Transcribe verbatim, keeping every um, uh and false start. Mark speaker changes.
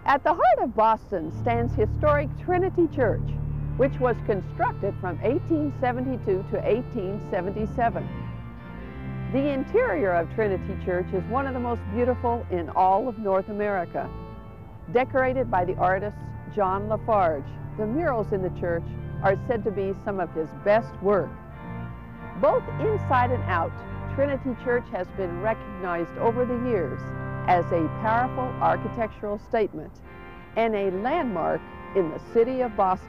Speaker 1: At the heart of Boston stands historic Trinity Church, which was constructed from eighteen seventy-two to eighteen seventy-seven. The interior of Trinity Church is one of the most beautiful in all of North America. Decorated by the artist John Lafarge, the murals in the church are said to be some of his best work. Both inside and out, Trinity Church has been recognized over the years as a powerful architectural statement and a landmark in the city of Boston.